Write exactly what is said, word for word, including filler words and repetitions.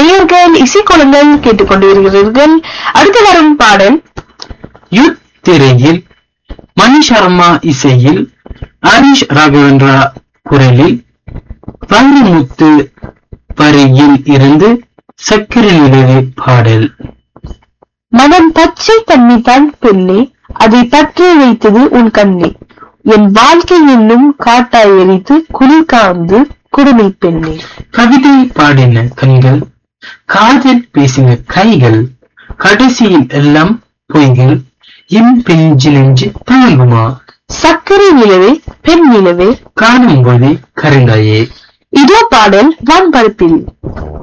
நேயர்கள் இசைக்கோலங்கள் கேட்டுக்கொண்டிருக்கிறீர்கள். அடுத்து வரும் பாடல் யுத் திரையில் மணி சர்மா இசையில் ஹரிஷ் ராகவேந்திரா குரலில் வைரமுத்து வரியில் இருந்து சக்கரை நிலவே பாடல். மனம் பச்சை தண்ணி தான் பெண்ணே, அதை பற்றி வைத்தது உன் கண்ணே, என் வாழ்க்கை என்னும் காட்டாய் எரித்து குளிர் காந்து குடுமை பெண்ணே. கவிதை பாடின கண்கள், காதல் பேசின கைகள், கடைசியில் எல்லாம் பொய்கள், என் பெஞ்சு நெஞ்சு தாங்குமா? சக்கரை நிலவே பெண் நிலவே காணும் போதே கருங்காயே. இதோ பாடல் வான்பரப்பில்.